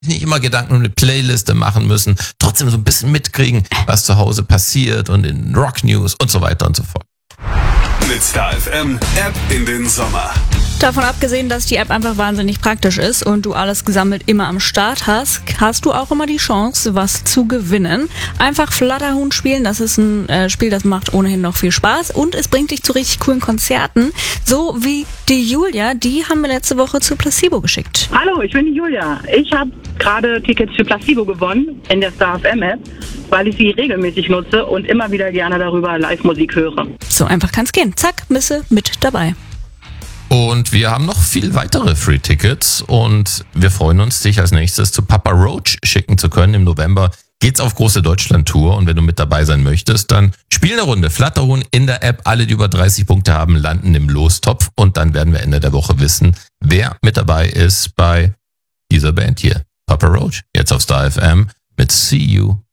nicht immer Gedanken um eine Playliste machen müssen, trotzdem so ein bisschen mitkriegen, was zu Hause passiert und in Rock News und so weiter und so fort. Mit Star FM, App in den Sommer. Davon abgesehen, dass die App einfach wahnsinnig praktisch ist und du alles gesammelt immer am Start hast, hast du auch immer die Chance, was zu gewinnen. Einfach Flatterhuhn spielen, das ist ein Spiel, das macht ohnehin noch viel Spaß und es bringt dich zu richtig coolen Konzerten, so wie die Julia, die haben wir letzte Woche zu Placebo geschickt. Hallo, ich bin die Julia. Ich habe gerade Tickets für Placebo gewonnen in der Star FM App, weil ich sie regelmäßig nutze und immer wieder gerne darüber Live-Musik höre. So einfach kann's gehen. Zack, bist du mit dabei. Und wir haben noch viel weitere Free-Tickets und wir freuen uns, dich als nächstes zu Papa Roach schicken zu können. Im November geht's auf große Deutschland-Tour und wenn du mit dabei sein möchtest, dann spiel eine Runde Flatterhuhn in der App. Alle, die über 30 Punkte haben, landen im Lostopf und dann werden wir Ende der Woche wissen, wer mit dabei ist bei dieser Band hier. Papa Roach, jetzt auf Star FM mit See You